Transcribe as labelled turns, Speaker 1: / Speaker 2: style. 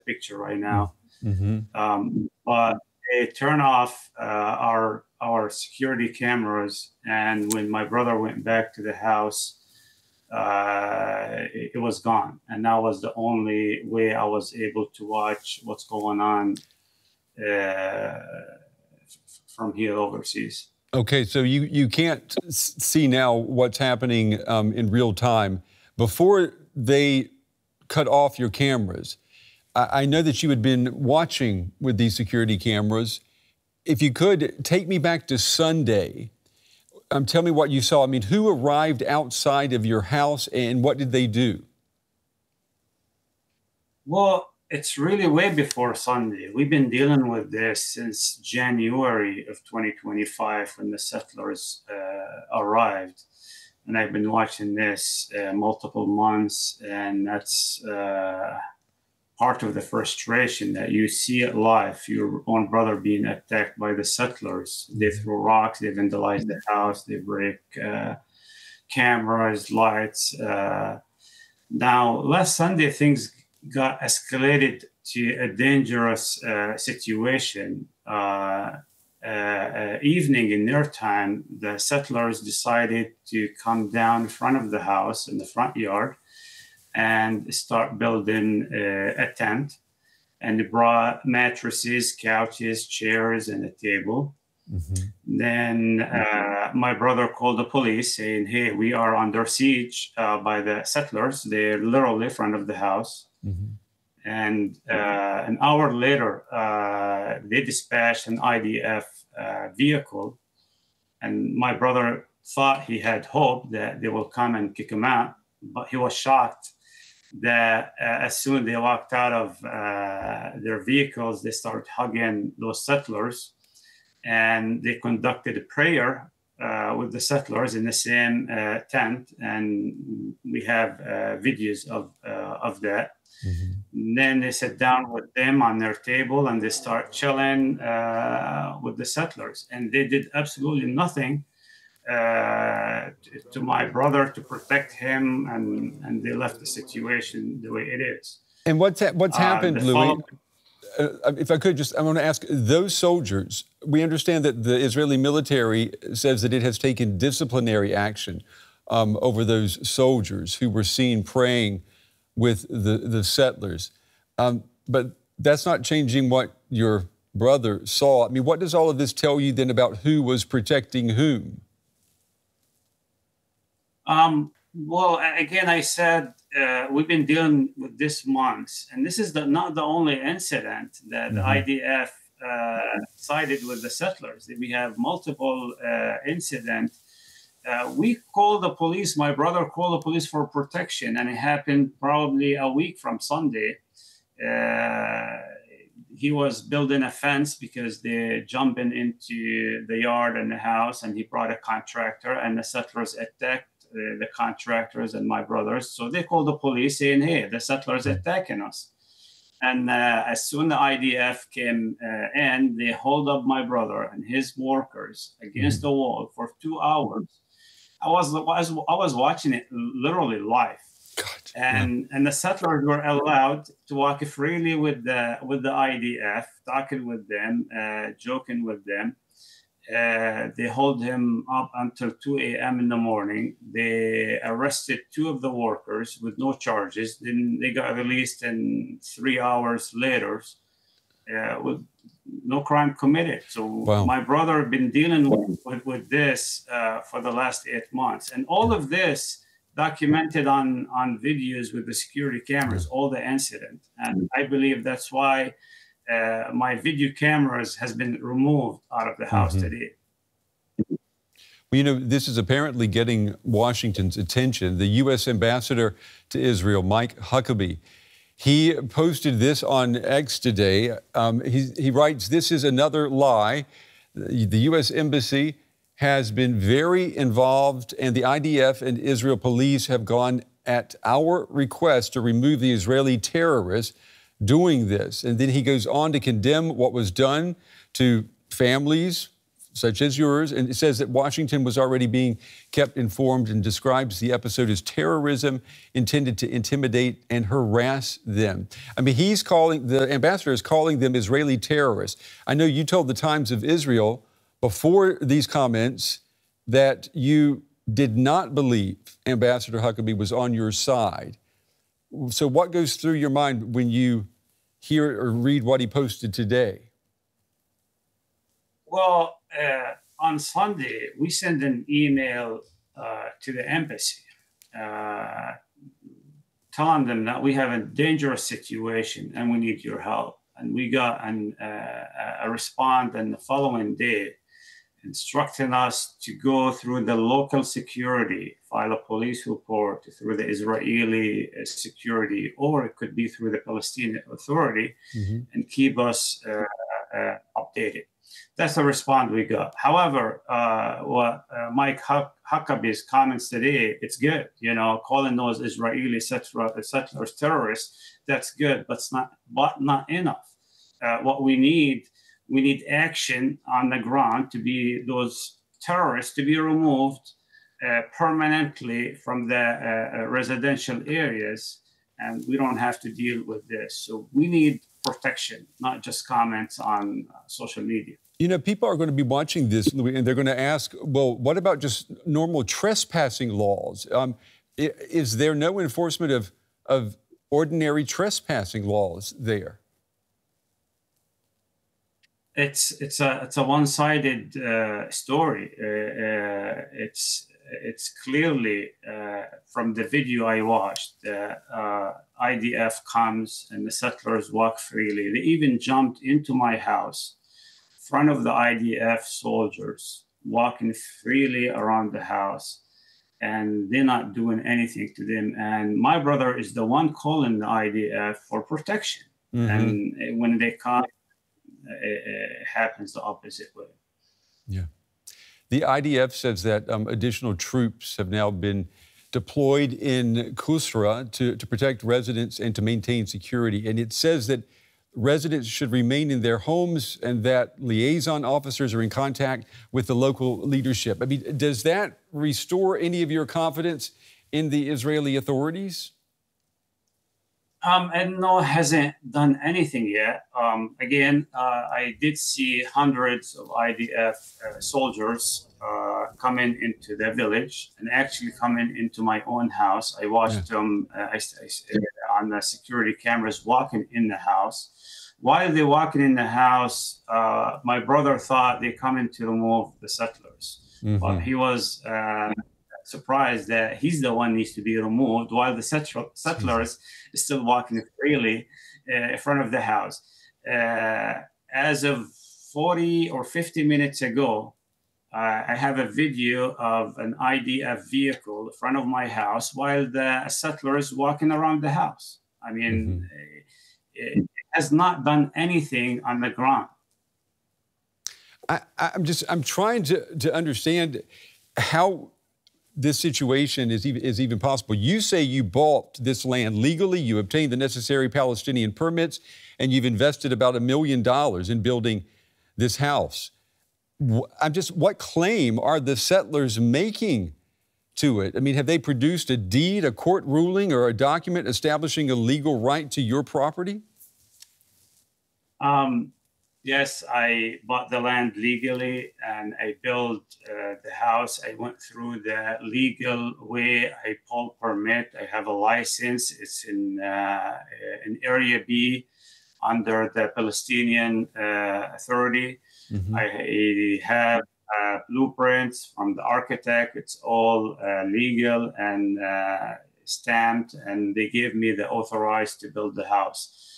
Speaker 1: picture right now.
Speaker 2: Mm-hmm.
Speaker 1: But they turn off our security cameras, and when my brother went back to the house, it was gone, and that was the only way I was able to watch what's going on from here overseas.
Speaker 2: Okay, so you can't see now what's happening in real time. Before they cut off your cameras, I know that you had been watching with these security cameras. If you could, take me back to Sunday. Tell me what you saw. I mean, who arrived outside of your house and what did they do?
Speaker 1: Well, it's really way before Sunday. We've been dealing with this since January of 2025 when the settlers arrived. And I've been watching this multiple months, and that's part of the frustration that you see it live, your own brother being attacked by the settlers. They throw rocks, they vandalize the house, they break cameras, lights. Now, last Sunday, things got escalated to a dangerous situation. Evening in their time, the settlers decided to come down in front of the house in the front yard and start building a tent. And they brought mattresses, couches, chairs, and a table. Mm-hmm. Then my brother called the police saying, hey, we are under siege by the settlers. They're literally in front of the house. Mm-hmm. And an hour later, they dispatched an IDF vehicle. And my brother thought he had hope that they will come and kick him out, but he was shocked that as soon as they walked out of their vehicles, they started hugging those settlers, and they conducted a prayer with the settlers in the same tent, and we have videos of that. Mm-hmm. Then they sat down with them on their table and they start chilling with the settlers, and they did absolutely nothing to my brother to protect him, and they left the situation the way it is.
Speaker 2: And what's happened, Louis? If I could I want to ask, those soldiers, we understand that the Israeli military says that it has taken disciplinary action over those soldiers who were seen praying with the settlers. But that's not changing what your brother saw. I mean, what does all of this tell you then about who was protecting whom?
Speaker 1: Well, again, I said we've been dealing with this months, and this is not the only incident that the IDF sided with the settlers. We have multiple incidents. We called the police. My brother called the police for protection, and it happened probably a week from Sunday. He was building a fence because they're jumping into the yard and the house, and he brought a contractor, and the settlers attacked the contractors and my brothers. So they called the police saying, hey, the settlers are attacking us. And as soon as the IDF came in, they hold up my brother and his workers against the wall for 2 hours. I was watching it literally live. And the settlers were allowed to walk freely with the IDF, talking with them, joking with them. They hold him up until 2 a.m. in the morning. They arrested 2 of the workers with no charges. Then they got released in 3 hours later with no crime committed. So My brother had been dealing with this for the last 8 months. And all of this documented on videos with the security cameras, all the incident. And I believe that's why my video cameras has been removed out of the house today.
Speaker 2: Well, you know, this is apparently getting Washington's attention. The U.S. ambassador to Israel, Mike Huckabee, he posted this on X today. He writes, "This is another lie. The U.S. Embassy has been very involved, and the IDF and Israel police have gone at our request to remove the Israeli terrorists doing this." And then he goes on to condemn what was done to families, such as yours, and it says that Washington was already being kept informed and describes the episode as terrorism intended to intimidate and harass them. I mean, the ambassador is calling them Israeli terrorists. I know you told the Times of Israel before these comments that you did not believe Ambassador Huckabee was on your side. So what goes through your mind when you hear or read what he posted today?
Speaker 1: Well, on Sunday, we sent an email to the embassy telling them that we have a dangerous situation and we need your help. And we got a response on the following day instructing us to go through the local security, file a police report through the Israeli security, or it could be through the Palestinian Authority, and keep us updated. That's the response we got. However, what Mike Huckabee's comments today, it's good. You know, calling those Israeli settlers terrorists, that's good, but not enough. What we need action on the ground to be those terrorists to be removed permanently from the residential areas, and we don't have to deal with this. So we need protection, not just comments on social media.
Speaker 2: You know, people are going to be watching this, Louis, and they're going to ask, well, what about just normal trespassing laws? Is there no enforcement of ordinary trespassing laws there?
Speaker 1: It's a one-sided story. It's clearly from the video I watched, the IDF comes and the settlers walk freely. They even jumped into my house, in front of the IDF soldiers, walking freely around the house, and they're not doing anything to them. And my brother is the one calling the IDF for protection. And when they come, it happens the opposite way.
Speaker 2: Yeah. The IDF says that additional troops have now been deployed in Qusra to protect residents and to maintain security. And it says that residents should remain in their homes and that liaison officers are in contact with the local leadership. I mean, does that restore any of your confidence in the Israeli authorities?
Speaker 1: And no, hasn't done anything yet. Again, I did see hundreds of IDF soldiers coming into the village and actually coming into my own house. I watched them on the security cameras walking in the house. While they're walking in the house, my brother thought they're coming to remove the settlers. But he was surprised that he's the one needs to be removed while the settlers is still walking freely in front of the house. As of 40 or 50 minutes ago, I have a video of an IDF vehicle in front of my house while the settlers walking around the house. I mean, it has not done anything on the ground.
Speaker 2: I'm trying to understand how this situation is even possible. You say you bought this land legally, you obtained the necessary Palestinian permits, and you've invested about $1 million in building this house. What claim are the settlers making to it? I mean, have they produced a deed, a court ruling, or a document establishing a legal right to your property?
Speaker 1: Yes, I bought the land legally and I built the house. I went through the legal way. I pulled permit. I have a license. It's in Area B under the Palestinian Authority. I have blueprints from the architect. It's all legal and stamped, and they gave me the authorized to build the house.